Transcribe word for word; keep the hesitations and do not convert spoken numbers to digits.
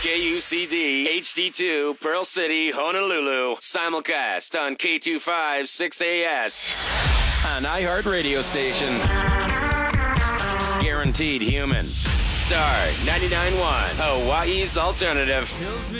K U C D, H D two, Pearl City, Honolulu. Simulcast on K two five six A S. An iHeart radio station. Guaranteed human. Star ninety-nine point one, Hawaii's alternative. Kills me